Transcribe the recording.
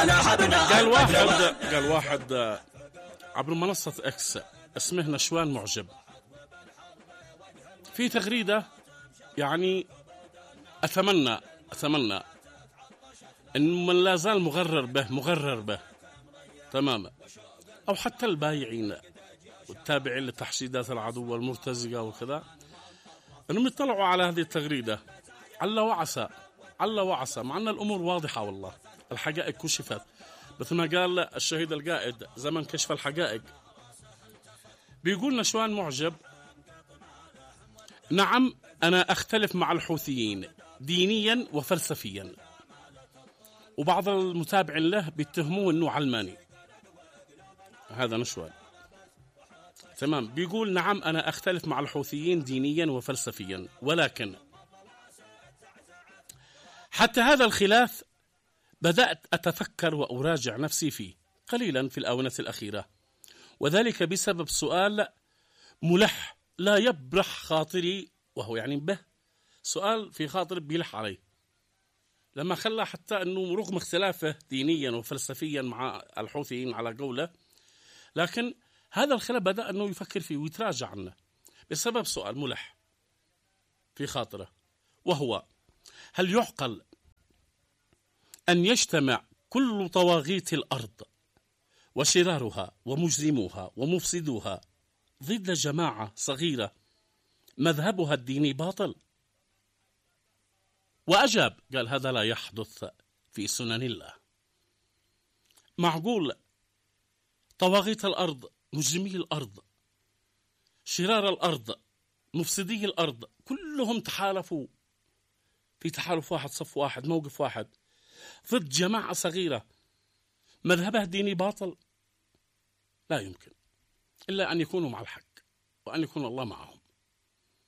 قال واحد عبر منصة اكس اسمه نشوان معجب في تغريدة، يعني أتمنى أن من لا زال مغرر به تماما، أو حتى البايعين والتابعين لتحشيدات العدو والمرتزقة وكذا، أنهم يطلعوا على هذه التغريدة. عل وعسى مع أن الأمور واضحة، والله الحقائق كشفت مثل ما قال الشهيد القائد زمن كشف الحقائق. بيقول نشوان معجب: نعم أنا أختلف مع الحوثيين دينيا وفلسفيا. وبعض المتابعين له بيتهموه أنه علماني. هذا نشوان تمام، بيقول: نعم أنا أختلف مع الحوثيين دينيا وفلسفيا، ولكن حتى هذا الخلاف بدأت أتفكر وأراجع نفسي فيه قليلا في الآونة الأخيرة، وذلك بسبب سؤال ملح لا يبرح خاطري، وهو يعني به سؤال في خاطري بيلح عليه، لما خلى حتى أنه رغم اختلافه دينيا وفلسفيا مع الحوثيين على قوله، لكن هذا الخلاف بدأ أنه يفكر فيه ويتراجع عنه بسبب سؤال ملح في خاطره، وهو: هل يعقل أن يجتمع كل طواغيت الأرض وشرارها ومجرموها ومفسدوها ضد جماعة صغيرة مذهبها الديني باطل؟ وأجاب قال: هذا لا يحدث في سنن الله. معقول طواغيت الأرض، مجرمي الأرض، شرار الأرض، مفسدي الأرض، كلهم تحالفوا في تحالف واحد، صف واحد، موقف واحد ضد جماعة صغيرة مذهبها الديني باطل؟ لا يمكن إلا أن يكونوا مع الحق وأن يكون الله معهم.